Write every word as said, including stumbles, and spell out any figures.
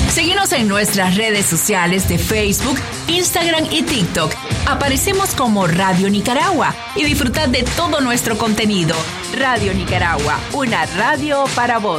Síguenos en nuestras redes sociales de Facebook, Instagram y TikTok. Aparecemos como Radio Nicaragua y disfrutad de todo nuestro contenido. Radio Nicaragua, una radio para vos.